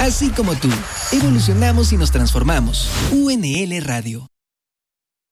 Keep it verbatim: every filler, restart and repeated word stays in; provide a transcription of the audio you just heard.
Así como tú, evolucionamos y nos transformamos. U N L Radio.